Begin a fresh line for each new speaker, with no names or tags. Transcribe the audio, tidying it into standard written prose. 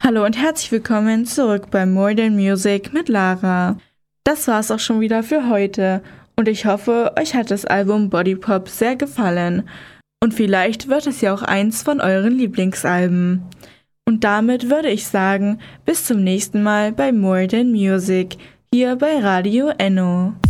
Hallo und herzlich willkommen zurück bei More Than Music mit Lara. Das war's auch schon wieder für heute und ich hoffe, euch hat das Album Body Pop sehr gefallen und vielleicht wird es ja auch eins von euren Lieblingsalben. Und damit würde ich sagen, bis zum nächsten Mal bei More Than Music, hier bei Radio Enno.